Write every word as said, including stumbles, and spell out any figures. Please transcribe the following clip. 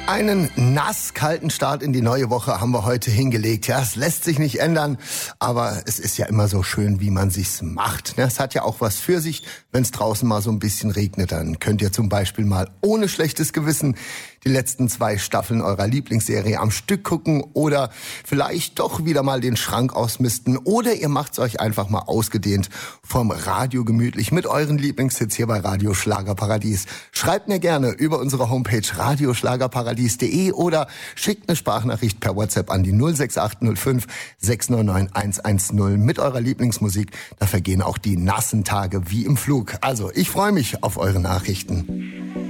Einen nasskalten Start in die neue Woche haben wir heute hingelegt. Ja, es lässt sich nicht ändern, aber es ist ja immer so schön, wie man sich's macht. Es hat ja auch was für sich, wenn es draußen mal so ein bisschen regnet. Dann könnt ihr zum Beispiel mal ohne schlechtes Gewissen die letzten zwei Staffeln eurer Lieblingsserie am Stück gucken oder vielleicht doch wieder mal den Schrank ausmisten oder ihr macht's euch einfach mal ausgedehnt vom Radio gemütlich mit euren Lieblingshits hier bei Radio Schlagerparadies. Schreibt mir gerne über unsere Homepage radioschlagerparadies punkt de oder schickt eine Sprachnachricht per WhatsApp an die null sechs acht null fünf sechs neun neun eins eins null mit eurer Lieblingsmusik. Da vergehen auch die nassen Tage wie im Flug. Also, ich freue mich auf eure Nachrichten.